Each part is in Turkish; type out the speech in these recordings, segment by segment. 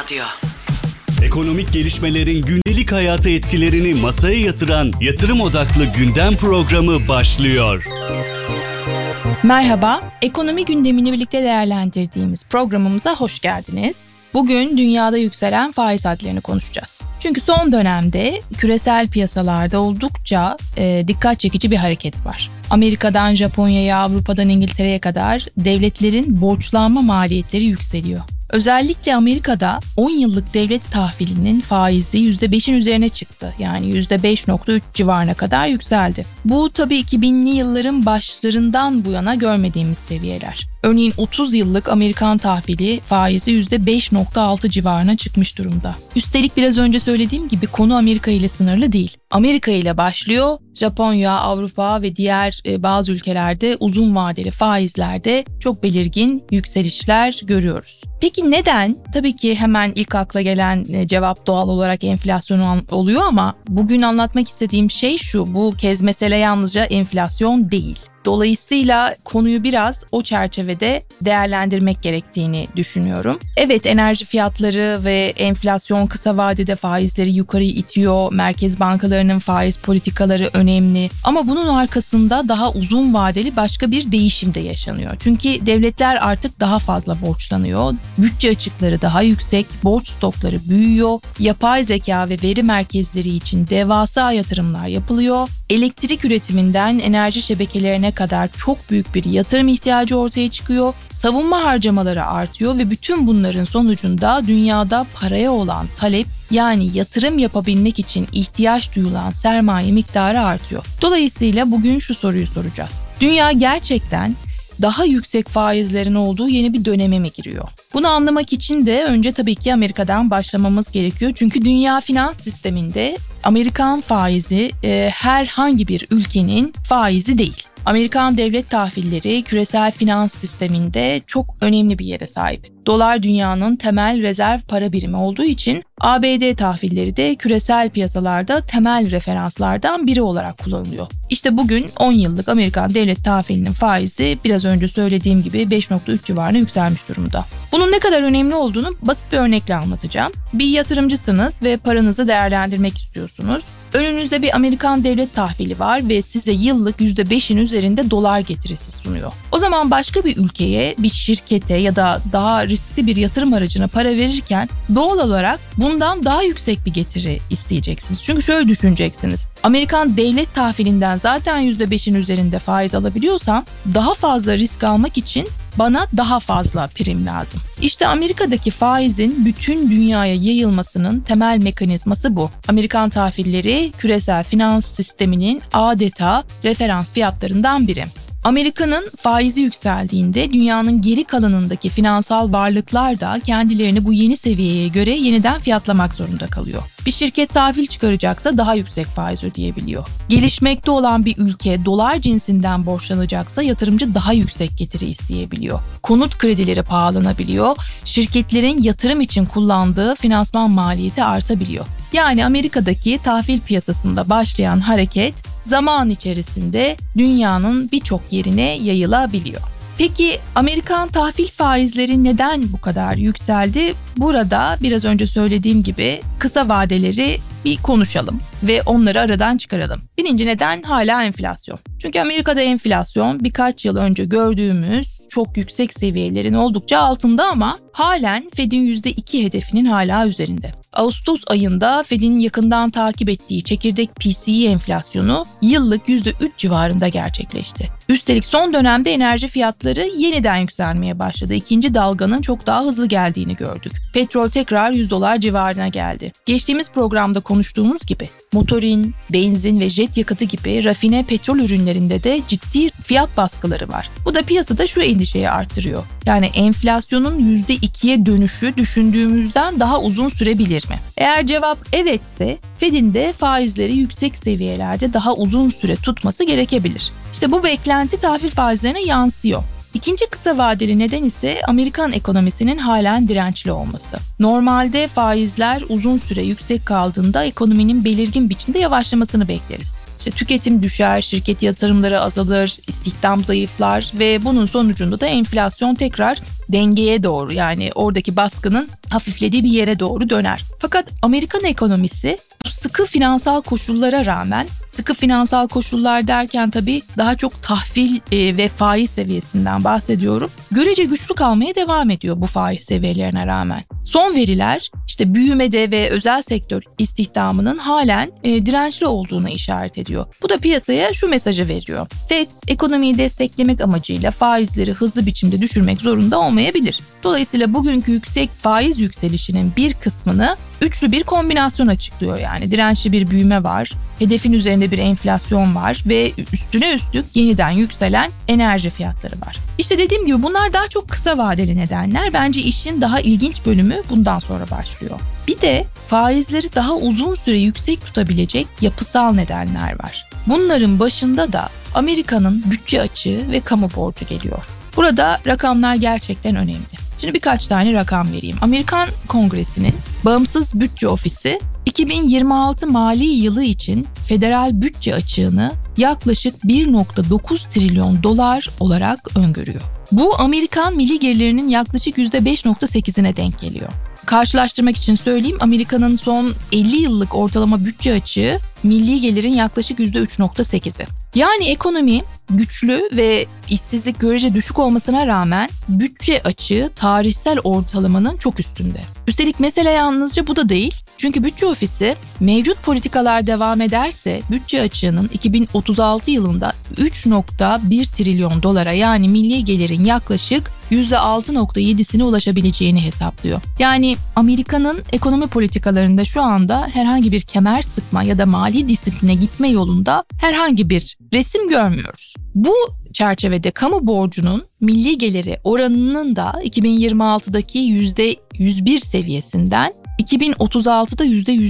Radyo. Ekonomik gelişmelerin gündelik hayata etkilerini masaya yatıran yatırım odaklı gündem programı başlıyor. Merhaba, ekonomi gündemini birlikte değerlendirdiğimiz programımıza hoş geldiniz. Bugün dünyada yükselen faiz hadlerini konuşacağız. Çünkü son dönemde küresel piyasalarda oldukça dikkat çekici bir hareket var. Amerika'dan Japonya'ya, Avrupa'dan İngiltere'ye kadar devletlerin borçlanma maliyetleri yükseliyor. Özellikle Amerika'da 10 yıllık devlet tahvilinin faizi %5'in üzerine çıktı. Yani %5.3 civarına kadar yükseldi. Bu tabii 2000'li yılların başlarından bu yana görmediğimiz seviyeler. Örneğin 30 yıllık Amerikan tahvili faizi %5.6 civarına çıkmış durumda. Üstelik biraz önce söylediğim gibi konu Amerika ile sınırlı değil. Amerika ile başlıyor, Japonya, Avrupa ve diğer bazı ülkelerde uzun vadeli faizlerde çok belirgin yükselişler görüyoruz. Peki neden? Tabii ki hemen ilk akla gelen cevap doğal olarak enflasyon oluyor ama bugün anlatmak istediğim şey şu, bu kez mesele yalnızca enflasyon değil. Dolayısıyla konuyu biraz o çerçevede değerlendirmek gerektiğini düşünüyorum. Evet, enerji fiyatları ve enflasyon kısa vadede faizleri yukarı itiyor. Merkez bankalarının faiz politikaları önemli. Ama bunun arkasında daha uzun vadeli başka bir değişim de yaşanıyor. Çünkü devletler artık daha fazla borçlanıyor. Bütçe açıkları daha yüksek, borç stokları büyüyor. Yapay zeka ve veri merkezleri için devasa yatırımlar yapılıyor. Elektrik üretiminden enerji şebekelerine kadar çok büyük bir yatırım ihtiyacı ortaya çıkıyor. Savunma harcamaları artıyor ve bütün bunların sonucunda dünyada paraya olan talep, yani yatırım yapabilmek için ihtiyaç duyulan sermaye miktarı artıyor. Dolayısıyla bugün şu soruyu soracağız. Dünya gerçekten daha yüksek faizlerin olduğu yeni bir döneme mi giriyor? Bunu anlamak için de önce tabii ki Amerika'dan başlamamız gerekiyor. Çünkü dünya finans sisteminde Amerikan faizi herhangi bir ülkenin faizi değil. Amerikan devlet tahvilleri küresel finans sisteminde çok önemli bir yere sahip. Dolar dünyanın temel rezerv para birimi olduğu için ABD tahvilleri de küresel piyasalarda temel referanslardan biri olarak kullanılıyor. İşte bugün 10 yıllık Amerikan devlet tahvilinin faizi biraz önce söylediğim gibi 5.3 civarına yükselmiş durumda. Bunun ne kadar önemli olduğunu basit bir örnekle anlatacağım. Bir yatırımcısınız ve paranızı değerlendirmek istiyorsunuz. Önünüzde bir Amerikan devlet tahvili var ve size yıllık %5'in üzerinde dolar getirisi sunuyor. O zaman başka bir ülkeye, bir şirkete ya da daha riskli bir yatırım aracına para verirken doğal olarak bundan daha yüksek bir getiri isteyeceksiniz. Çünkü şöyle düşüneceksiniz. Amerikan devlet tahvilinden zaten %5'in üzerinde faiz alabiliyorsam daha fazla risk almak için bana daha fazla prim lazım. İşte Amerika'daki faizin bütün dünyaya yayılmasının temel mekanizması bu. Amerikan tahvilleri küresel finans sisteminin adeta referans fiyatlarından biri. Amerika'nın faizi yükseldiğinde dünyanın geri kalanındaki finansal varlıklar da kendilerini bu yeni seviyeye göre yeniden fiyatlamak zorunda kalıyor. Bir şirket tahvil çıkaracaksa daha yüksek faiz ödeyebiliyor. Gelişmekte olan bir ülke dolar cinsinden borçlanacaksa yatırımcı daha yüksek getiri isteyebiliyor. Konut kredileri pahalanabiliyor, şirketlerin yatırım için kullandığı finansman maliyeti artabiliyor. Yani Amerika'daki tahvil piyasasında başlayan hareket zaman içerisinde dünyanın birçok yerine yayılabiliyor. Peki Amerikan tahvil faizleri neden bu kadar yükseldi? Burada biraz önce söylediğim gibi kısa vadeleri bir konuşalım ve onları aradan çıkaralım. Birinci neden hala enflasyon. Çünkü Amerika'da enflasyon birkaç yıl önce gördüğümüz çok yüksek seviyelerin oldukça altında ama halen Fed'in %2 hedefinin hala üzerinde. Ağustos ayında Fed'in yakından takip ettiği çekirdek PCE enflasyonu yıllık %3 civarında gerçekleşti. Üstelik son dönemde enerji fiyatları yeniden yükselmeye başladı. İkinci dalganın çok daha hızlı geldiğini gördük. Petrol tekrar $100 civarına geldi. Geçtiğimiz programda konuştuğumuz gibi motorin, benzin ve jet yakıtı gibi rafine petrol ürünlerinde de ciddi fiyat baskıları var. Bu da piyasada şu endişeyi arttırıyor. Yani enflasyonun %2'ye dönüşü düşündüğümüzden daha uzun sürebilir mi? Eğer cevap evetse, Fed'in de faizleri yüksek seviyelerde daha uzun süre tutması gerekebilir. İşte bu beklenti tahvil faizlerine yansıyor. İkinci kısa vadeli neden ise Amerikan ekonomisinin halen dirençli olması. Normalde faizler uzun süre yüksek kaldığında ekonominin belirgin biçimde yavaşlamasını bekleriz. İşte tüketim düşer, şirket yatırımları azalır, istihdam zayıflar ve bunun sonucunda da enflasyon tekrar dengeye doğru, yani oradaki baskının hafiflediği bir yere doğru döner. Fakat Amerikan ekonomisi bu sıkı finansal koşullara rağmen, sıkı finansal koşullar derken tabii daha çok tahvil ve faiz seviyesinden bahsediyorum, görece güçlü kalmaya devam ediyor bu faiz seviyelerine rağmen. Son veriler işte büyümede ve özel sektör istihdamının halen dirençli olduğuna işaret ediyor. Bu da piyasaya şu mesajı veriyor: FED ekonomiyi desteklemek amacıyla faizleri hızlı biçimde düşürmek zorunda olmayabilir. Dolayısıyla bugünkü yüksek faiz yükselişinin bir kısmını üçlü bir kombinasyon açıklıyor. Yani dirençli bir büyüme var, hedefin üzerinde bir enflasyon var ve üstüne üstlük yeniden yükselen enerji fiyatları var. İşte dediğim gibi bunlar daha çok kısa vadeli nedenler. Bence işin daha ilginç bölümü bundan sonra başlıyor. Bir de faizleri daha uzun süre yüksek tutabilecek yapısal nedenler var. Bunların başında da Amerika'nın bütçe açığı ve kamu borcu geliyor. Burada rakamlar gerçekten önemli. Şimdi birkaç tane rakam vereyim. Amerikan Kongresi'nin Bağımsız Bütçe Ofisi 2026 mali yılı için federal bütçe açığını yaklaşık 1,9 trilyon dolar olarak öngörüyor. Bu Amerikan milli gelirinin yaklaşık %5,8'ine denk geliyor. Karşılaştırmak için söyleyeyim, Amerika'nın son 50 yıllık ortalama bütçe açığı milli gelirin yaklaşık %3,8'i. Yani ekonomi güçlü ve işsizlik görece düşük olmasına rağmen bütçe açığı tarihsel ortalamanın çok üstünde. Üstelik mesele yalnızca bu da değil. Çünkü bütçe ofisi mevcut politikalar devam ederse bütçe açığının 2036 yılında 3,1 trilyon dolara, yani milli gelirin yaklaşık %6,7'sine ulaşabileceğini hesaplıyor. Yani Amerika'nın ekonomi politikalarında şu anda herhangi bir kemer sıkma ya da mali disipline gitme yolunda herhangi bir resim görmüyoruz. Bu çerçevede kamu borcunun milli geliri oranının da 2026'daki %101 seviyesinden 2036'da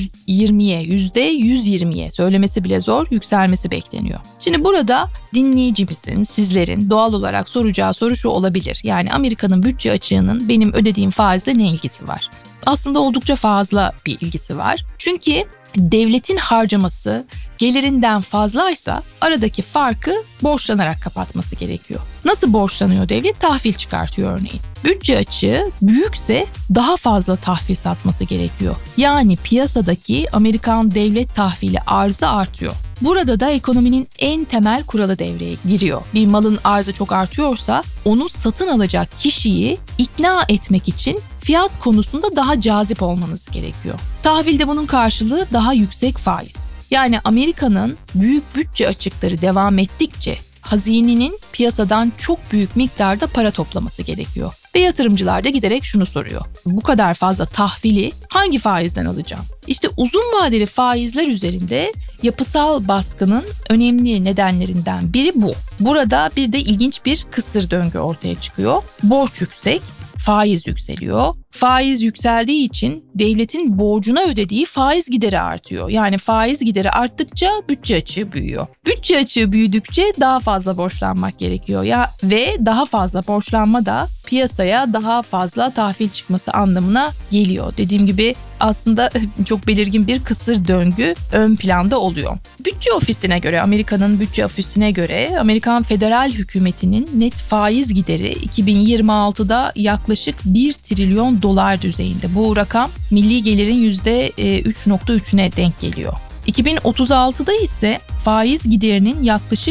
%120'ye söylemesi bile zor, yükselmesi bekleniyor. Şimdi burada dinleyicimizin, sizlerin doğal olarak soracağı soru şu olabilir: yani Amerika'nın bütçe açığının benim ödediğim faizle ne ilgisi var? Aslında oldukça fazla bir ilgisi var. Çünkü devletin harcaması gelirinden fazlaysa aradaki farkı borçlanarak kapatması gerekiyor. Nasıl borçlanıyor devlet? Tahvil çıkartıyor örneğin. Bütçe açığı büyükse daha fazla tahvil satması gerekiyor. Yani piyasadaki Amerikan devlet tahvili arzı artıyor. Burada da ekonominin en temel kuralı devreye giriyor. Bir malın arzı çok artıyorsa onu satın alacak kişiyi ikna etmek için fiyat konusunda daha cazip olmanız gerekiyor. Tahvilde bunun karşılığı daha yüksek faiz. Yani Amerika'nın büyük bütçe açıkları devam ettikçe hazinenin piyasadan çok büyük miktarda para toplaması gerekiyor. Ve yatırımcılar da giderek şunu soruyor: bu kadar fazla tahvili hangi faizden alacağım? İşte uzun vadeli faizler üzerinde yapısal baskının önemli nedenlerinden biri bu. Burada bir de ilginç bir kısır döngü ortaya çıkıyor. Borç yüksek, faiz yükseliyor. Faiz yükseldiği için devletin borcuna ödediği faiz gideri artıyor. Yani faiz gideri arttıkça bütçe açığı büyüyor. Bütçe açığı büyüdükçe daha fazla borçlanmak gerekiyor ve daha fazla borçlanma da piyasaya daha fazla tahvil çıkması anlamına geliyor. Dediğim gibi aslında çok belirgin bir kısır döngü ön planda oluyor. Bütçe ofisine göre, Amerika'nın bütçe ofisine göre Amerikan federal hükümetinin net faiz gideri 2026'da yaklaşık 1 trilyon dolar düzeyinde. Bu rakam milli gelirin %3,3'üne denk geliyor. 2036'da ise faiz giderinin yaklaşık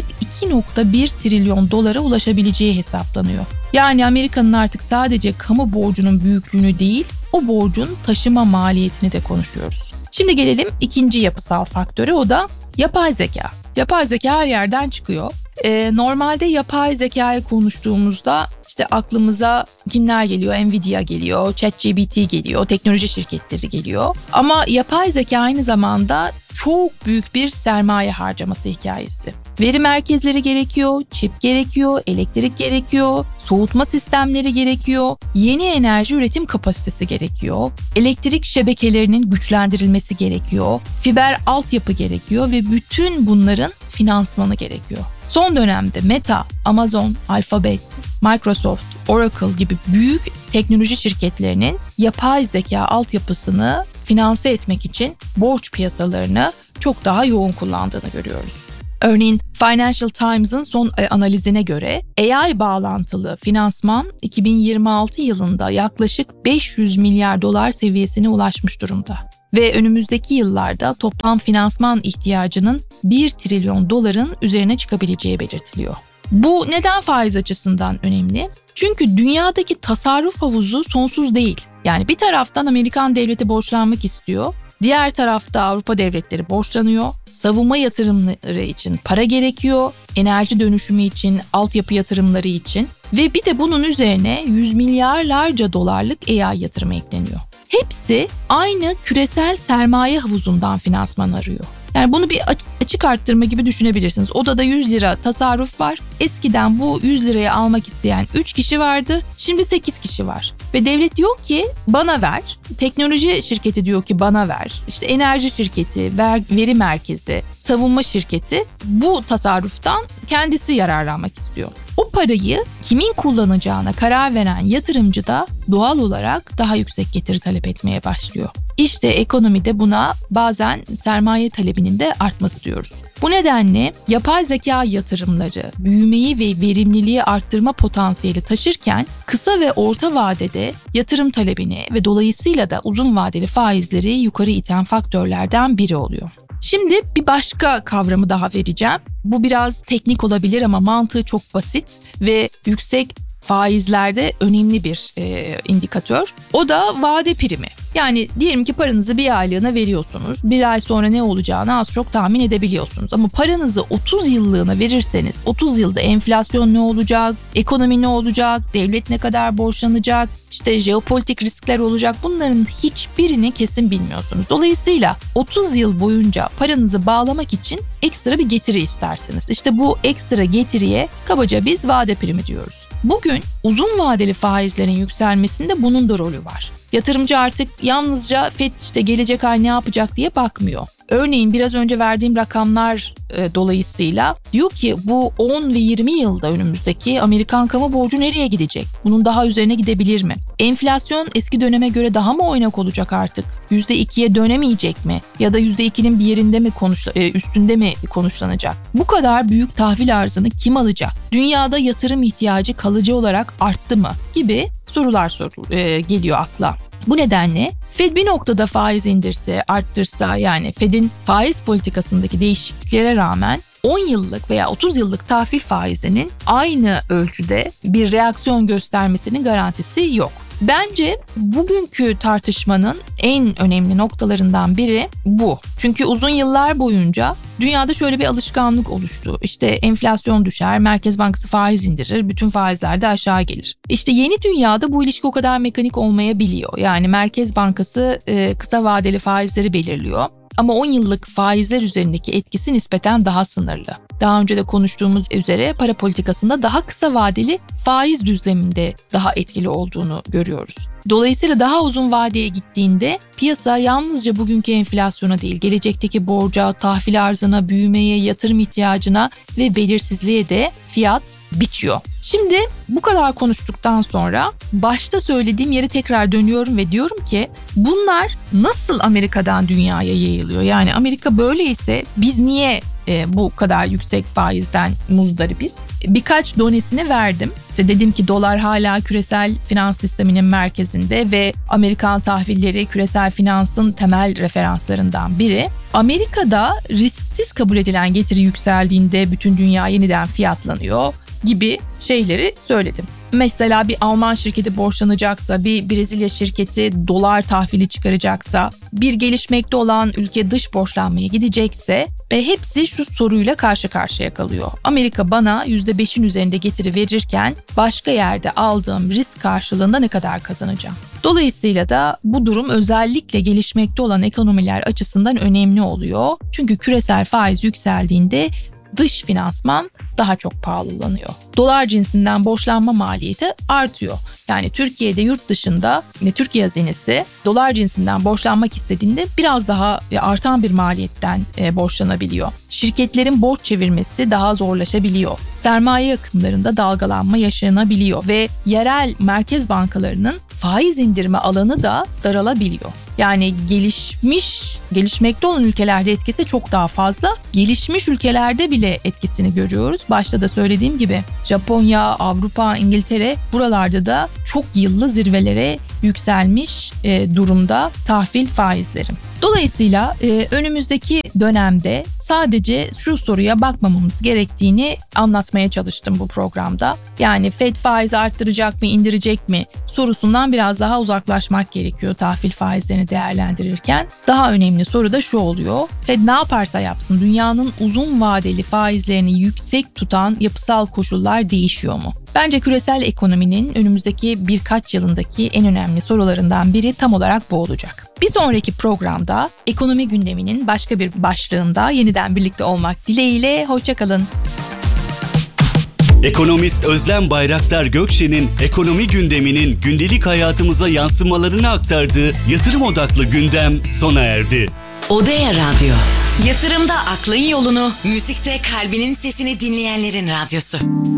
2,1 trilyon dolara ulaşabileceği hesaplanıyor. Yani Amerika'nın artık sadece kamu borcunun büyüklüğünü değil, o borcun taşıma maliyetini de konuşuyoruz. Şimdi gelelim ikinci yapısal faktöre, o da yapay zeka. Yapay zeka her yerden çıkıyor. Normalde yapay zekayı konuştuğumuzda işte aklımıza kimler geliyor? Nvidia geliyor, ChatGPT geliyor, teknoloji şirketleri geliyor. Ama yapay zeka aynı zamanda çok büyük bir sermaye harcaması hikayesi. Veri merkezleri gerekiyor, çip gerekiyor, elektrik gerekiyor, soğutma sistemleri gerekiyor, yeni enerji üretim kapasitesi gerekiyor, elektrik şebekelerinin güçlendirilmesi gerekiyor, fiber altyapı gerekiyor ve bütün bunların finansmanı gerekiyor. Son dönemde Meta, Amazon, Alphabet, Microsoft, Oracle gibi büyük teknoloji şirketlerinin yapay zeka altyapısını finanse etmek için borç piyasalarını çok daha yoğun kullandığını görüyoruz. Örneğin Financial Times'ın son analizine göre AI bağlantılı finansman 2026 yılında yaklaşık 500 milyar dolar seviyesine ulaşmış durumda. Ve önümüzdeki yıllarda toplam finansman ihtiyacının 1 trilyon doların üzerine çıkabileceği belirtiliyor. Bu neden faiz açısından önemli? Çünkü dünyadaki tasarruf havuzu sonsuz değil. Yani bir taraftan Amerikan devleti borçlanmak istiyor, diğer tarafta Avrupa devletleri borçlanıyor, savunma yatırımları için para gerekiyor, enerji dönüşümü için, altyapı yatırımları için ve bir de bunun üzerine yüz milyarlarca dolarlık AI yatırımı ekleniyor. Hepsi aynı küresel sermaye havuzundan finansman arıyor. Yani bunu bir açık arttırma gibi düşünebilirsiniz. Odada 100 lira tasarruf var. Eskiden bu 100 liraya almak isteyen 3 kişi vardı. Şimdi 8 kişi var. Ve devlet diyor ki bana ver. Teknoloji şirketi diyor ki bana ver. İşte enerji şirketi, veri merkezi, savunma şirketi bu tasarruftan kendisi yararlanmak istiyor. O parayı kimin kullanacağına karar veren yatırımcı da doğal olarak daha yüksek getiri talep etmeye başlıyor. İşte ekonomide buna bazen sermaye talebinin de artması diyoruz. Bu nedenle yapay zeka yatırımları büyümeyi ve verimliliği arttırma potansiyeli taşırken kısa ve orta vadede yatırım talebini ve dolayısıyla da uzun vadeli faizleri yukarı iten faktörlerden biri oluyor. Şimdi bir başka kavramı daha vereceğim. Bu biraz teknik olabilir ama mantığı çok basit ve yüksek faizlerde önemli bir indikatör. O da vade primi. Yani diyelim ki paranızı bir aylığına veriyorsunuz. Bir ay sonra ne olacağını az çok tahmin edebiliyorsunuz. Ama paranızı 30 yıllığına verirseniz 30 yılda enflasyon ne olacak, ekonomi ne olacak, devlet ne kadar borçlanacak, işte jeopolitik riskler olacak, bunların hiçbirini kesin bilmiyorsunuz. Dolayısıyla 30 yıl boyunca paranızı bağlamak için ekstra bir getiri istersiniz. İşte bu ekstra getiriye kabaca biz vade primi diyoruz. Bugün uzun vadeli faizlerin yükselmesinde bunun da rolü var. Yatırımcı artık yalnızca FED işte gelecek ay ne yapacak diye bakmıyor. Örneğin biraz önce verdiğim rakamlar dolayısıyla diyor ki bu 10 ve 20 yılda önümüzdeki Amerikan kamu borcu nereye gidecek? Bunun daha üzerine gidebilir mi? Enflasyon eski döneme göre daha mı oynak olacak artık? %2'ye dönemeyecek mi? Ya da %2'nin bir yerinde mi üstünde mi konuşlanacak? Bu kadar büyük tahvil arzını kim alacak? Dünyada yatırım ihtiyacı kalıcı olarak arttı mı? Gibi sorular geliyor akla. Bu nedenle Fed bir noktada faiz indirse, arttırsa, yani Fed'in faiz politikasındaki değişikliklere rağmen 10 yıllık veya 30 yıllık tahvil faizinin aynı ölçüde bir reaksiyon göstermesinin garantisi yok. Bence bugünkü tartışmanın en önemli noktalarından biri bu. Çünkü uzun yıllar boyunca dünyada şöyle bir alışkanlık oluştu. İşte enflasyon düşer, Merkez Bankası faiz indirir, bütün faizler de aşağı gelir. İşte yeni dünyada bu ilişki o kadar mekanik olmayabiliyor. Yani Merkez Bankası kısa vadeli faizleri belirliyor. Ama 10 yıllık faizler üzerindeki etkisi nispeten daha sınırlı. Daha önce de konuştuğumuz üzere para politikasında daha kısa vadeli faiz düzleminde daha etkili olduğunu görüyoruz. Dolayısıyla daha uzun vadeye gittiğinde piyasa yalnızca bugünkü enflasyona değil, gelecekteki borca, tahvil arzına, büyümeye, yatırım ihtiyacına ve belirsizliğe de fiyat biçiyor. Şimdi bu kadar konuştuktan sonra başta söylediğim yere tekrar dönüyorum ve diyorum ki bunlar nasıl Amerika'dan dünyaya yayılıyor? Yani Amerika böyleyse biz niye bu kadar yüksek faizden muzdaribiz? Birkaç donesini verdim. İşte dedim ki dolar hala küresel finans sisteminin merkezinde ve Amerikan tahvilleri küresel finansın temel referanslarından biri. Amerika'da risksiz kabul edilen getiri yükseldiğinde bütün dünya yeniden fiyatlanıyor gibi şeyleri söyledim. Mesela bir Alman şirketi borçlanacaksa, bir Brezilya şirketi dolar tahvili çıkaracaksa, bir gelişmekte olan ülke dış borçlanmaya gidecekse hepsi şu soruyla karşı karşıya kalıyor. Amerika bana %5'in üzerinde getiri verirken başka yerde aldığım risk karşılığında ne kadar kazanacağım? Dolayısıyla da bu durum özellikle gelişmekte olan ekonomiler açısından önemli oluyor. Çünkü küresel faiz yükseldiğinde dış finansman daha çok pahalanıyor. Dolar cinsinden borçlanma maliyeti artıyor. Yani Türkiye'de yurt dışında Türkiye hazinesi dolar cinsinden borçlanmak istediğinde biraz daha artan bir maliyetten borçlanabiliyor. Şirketlerin borç çevirmesi daha zorlaşabiliyor. Sermaye akımlarında dalgalanma yaşanabiliyor ve yerel merkez bankalarının faiz indirme alanı da daralabiliyor. Yani gelişmekte olan ülkelerde etkisi çok daha fazla. Gelişmiş ülkelerde bile etkisini görüyoruz. Başta da söylediğim gibi Japonya, Avrupa, İngiltere buralarda da çok yıllı zirvelere yükselmiş durumda tahvil faizleri. Dolayısıyla önümüzdeki dönemde sadece şu soruya bakmamamız gerektiğini anlatmaya çalıştım bu programda. Yani Fed faiz arttıracak mı, indirecek mi sorusundan biraz daha uzaklaşmak gerekiyor tahvil faizlerini değerlendirirken. Daha önemli soru da şu oluyor. Fed ne yaparsa yapsın dünyanın uzun vadeli faizlerini yüksek tutan yapısal koşullar değişiyor mu? Bence küresel ekonominin önümüzdeki birkaç yılındaki en önemli sorularından biri tam olarak bu olacak. Bir sonraki programda ekonomi gündeminin başka bir başlığında yeniden birlikte olmak dileğiyle hoşça kalın. Ekonomist Özlem Bayraktar Gökşen'in ekonomi gündeminin gündelik hayatımıza yansımalarını aktardığı yatırım odaklı gündem sona erdi. Odea Radyo. Yatırımda aklın yolunu, müzikte kalbinin sesini dinleyenlerin radyosu.